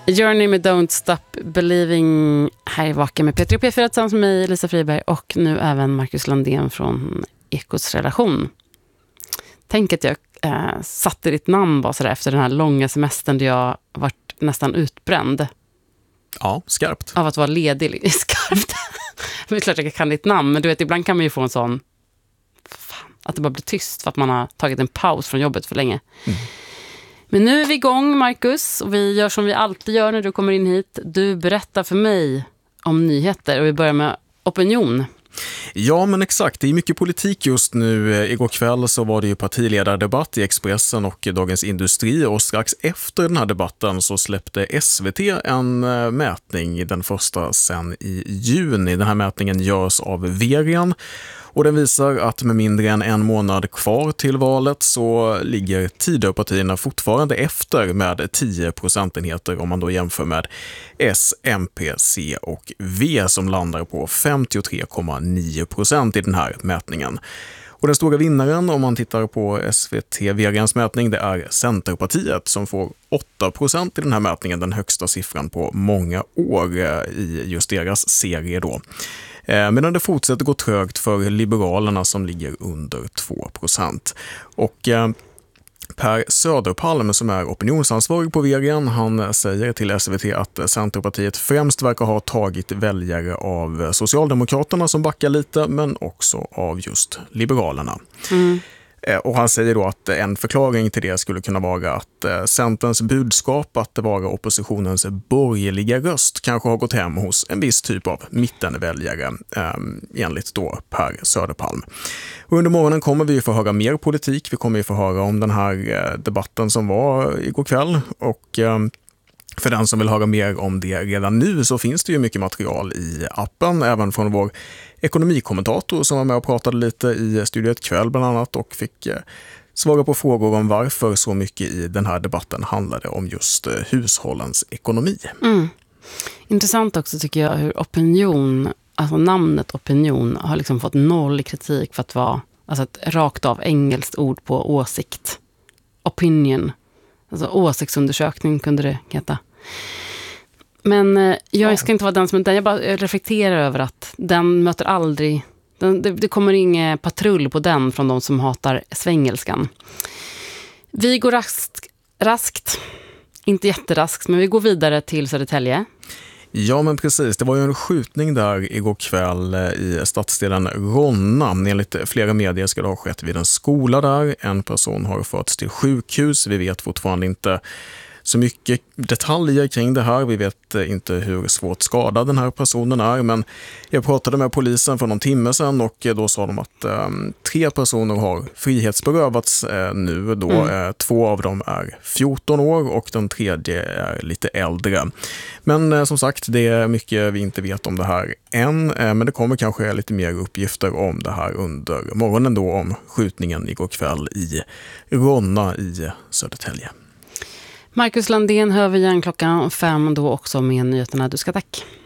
Journey med Don't Stop Believing här i Vaken med Peter och P4 tillsammans med mig, Lisa Friberg, och nu även Marcus Landén från Ekots relation. Tänk att jag satte ditt namn bara sådär efter den här långa semestern där jag varit nästan utbränd. Ja, skarpt. Av att vara ledig. Skarpt. Det är klart att jag kan ditt namn, men du vet, ibland kan man ju få en sån att det bara blir tyst för att man har tagit en paus från jobbet för länge. Men nu är vi igång, Marcus, och vi gör som vi alltid gör när du kommer in hit. Du berättar för mig om nyheter och vi börjar med opinion. Ja, men exakt. Det är mycket politik just nu. Igår kväll så var det ju partiledardebatt i Expressen och Dagens Industri, och strax efter den här debatten så släppte SVT en mätning, den första sen i juni. Den här mätningen görs av Verian. Och den visar att med mindre än en månad kvar till valet så ligger Tidöpartierna fortfarande efter med 10 procentenheter om man då jämför med S, MP, C och V som landar på 53,9% i den här mätningen. Och den stora vinnaren om man tittar på SVT-Verians mätning, det är Centerpartiet som får 8% i den här mätningen, den högsta siffran på många år i just deras serie då. Medan det fortsätter gå trögt för Liberalerna som ligger under 2%. Och Per Söderpalm som är opinionsansvarig på Verian, han säger till SVT att Centerpartiet främst verkar ha tagit väljare av Socialdemokraterna som backar lite, men också av just Liberalerna. Och han säger då att en förklaring till det skulle kunna vara att Centerns budskap att det var oppositionens borgerliga röst kanske har gått hem hos en viss typ av mittenväljare, enligt då Per Söderpalm. Och under morgonen kommer vi få höra mer politik. Vi kommer få höra om den här debatten som var igår kväll, och för den som vill höra mer om det redan nu så finns det ju mycket material i appen, även från vår ekonomikommentator som var med och pratade lite i Studiet kväll bland annat och fick svara på frågor om varför så mycket i den här debatten handlade om just hushållens ekonomi. Intressant också tycker jag hur opinion, alltså namnet opinion har liksom fått noll kritik för att vara alltså ett rakt av engelskt ord på åsikt. Opinion. Alltså åsiktsundersökning kunde det heta. Men jag ska inte vara den som jag bara reflekterar över att den möter aldrig det kommer ingen patrull på den från de som hatar svengelskan. Vi går raskt, inte jätteraskt, men vi går vidare till Södertälje. Ja, men precis. Det var ju en skjutning där igår kväll i stadsdelen Ronna. Enligt flera medier ska det ha skett vid en skola där. En person har förts till sjukhus. Vi vet fortfarande inte så mycket detaljer kring det här. Vi vet inte hur svårt skadad den här personen är, men jag pratade med polisen för någon timme sedan och då sa de att 3 personer har frihetsberövats nu då. 2 av dem är 14 år och den tredje är lite äldre. Men som sagt, det är mycket vi inte vet om det här än, men det kommer kanske lite mer uppgifter om det här under morgonen då, om skjutningen igår kväll i Ronna i Södertälje. Marcus Landén hör vi igen klockan 5 då också med nyheterna. Du ska tack.